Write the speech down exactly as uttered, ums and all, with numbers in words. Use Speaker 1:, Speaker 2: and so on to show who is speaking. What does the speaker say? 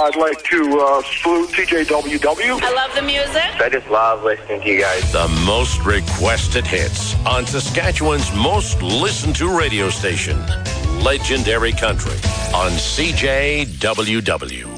Speaker 1: I'd like to uh, salute T J W W.
Speaker 2: I love the music.
Speaker 3: I just love listening to you guys.
Speaker 4: The most requested hits on Saskatchewan's most listened to radio station, Legendary Country, on C J W W.